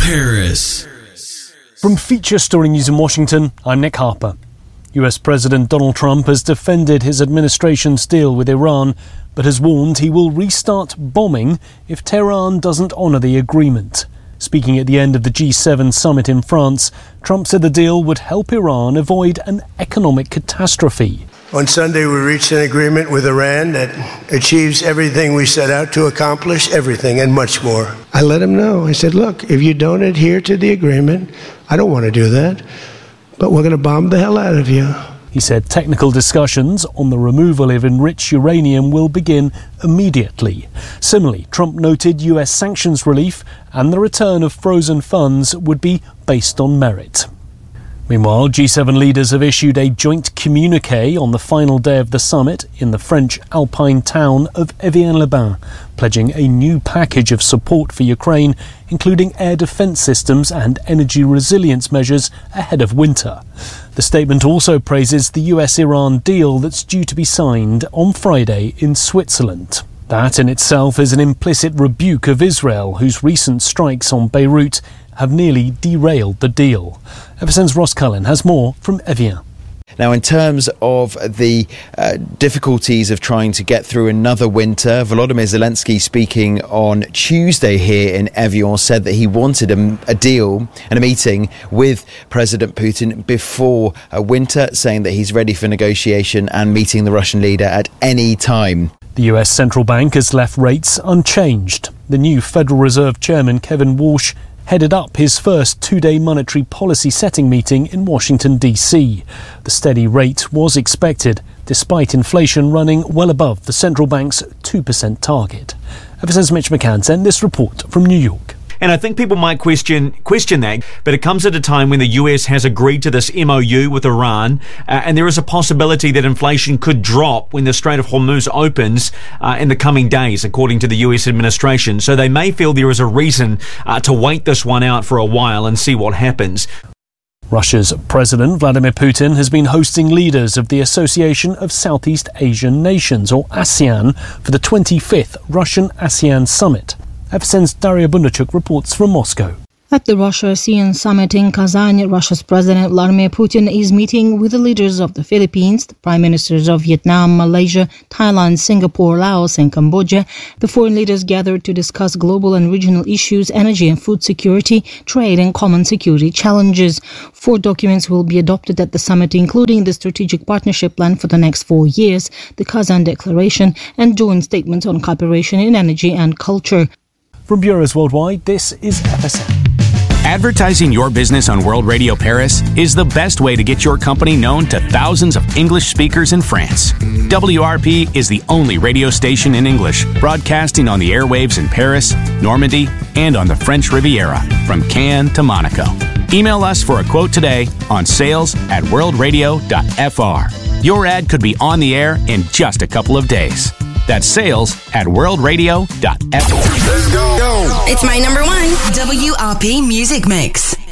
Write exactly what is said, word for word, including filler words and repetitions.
Paris. From Feature Story News in Washington, I'm Nick Harper. U S President Donald Trump has defended his administration's deal with Iran, but has warned he will restart bombing if Tehran doesn't honour the agreement. Speaking at the end of the G seven summit in France, Trump said the deal would help Iran avoid an economic catastrophe. On Sunday, we reached an agreement with Iran that achieves everything we set out to accomplish, everything and much more. I let him know. I said, look, if you don't adhere to the agreement, I don't want to do that, but we're going to bomb the hell out of you. He said technical discussions on the removal of enriched uranium will begin immediately. Similarly, Trump noted U S sanctions relief and the return of frozen funds would be based on merit. Meanwhile, G seven leaders have issued a joint communiqué on the final day of the summit in the French alpine town of Evian-les-Bains, pledging a new package of support for Ukraine, including air defence systems and energy resilience measures ahead of winter. The statement also praises the U S Iran deal that's due to be signed on Friday in Switzerland. That in itself is an implicit rebuke of Israel, whose recent strikes on Beirut have nearly derailed the deal. F S N's Ross Cullen has more from Evian. Now, in terms of the uh, difficulties of trying to get through another winter, Volodymyr Zelensky, speaking on Tuesday here in Evian, said that he wanted a, a deal and a meeting with President Putin before a winter, saying that he's ready for negotiation and meeting the Russian leader at any time. The U S central bank has left rates unchanged. The new Federal Reserve Chairman Kevin Walsh headed up his first two-day monetary policy setting meeting in Washington, D C. The steady rate was expected, despite inflation running well above the central bank's two percent target. F S N's Mitch McCann sent this report from New York. And I think people might question question that, but it comes at a time when the U S has agreed to this M O U with Iran, uh, and there is a possibility that inflation could drop when the Strait of Hormuz opens uh, in the coming days, according to the U S administration. So they may feel there is a reason uh, to wait this one out for a while and see what happens. Russia's President Vladimir Putin has been hosting leaders of the Association of Southeast Asian Nations, or ASEAN, for the twenty-fifth Russian-ASEAN Summit. F S N's Daria Bundarchuk reports from Moscow. At the Russia-ASEAN summit in Kazan, Russia's President Vladimir Putin is meeting with the leaders of the Philippines, the prime ministers of Vietnam, Malaysia, Thailand, Singapore, Laos and Cambodia. The foreign leaders gathered to discuss global and regional issues, energy and food security, trade and common security challenges. Four documents will be adopted at the summit, including the Strategic Partnership Plan for the next four years, the Kazan Declaration and joint statements on cooperation in energy and culture. From bureaus worldwide, this is F S N. Advertising your business on World Radio Paris is the best way to get your company known to thousands of English speakers in France. W R P is the only radio station in English, broadcasting on the airwaves in Paris, Normandy, and on the French Riviera, from Cannes to Monaco. Email us for a quote today on sales at worldradio dot f r. Your ad could be on the air in just a couple of days. That's sales at worldradio dot f r. Let's go. It's my number one W R P Music Mix.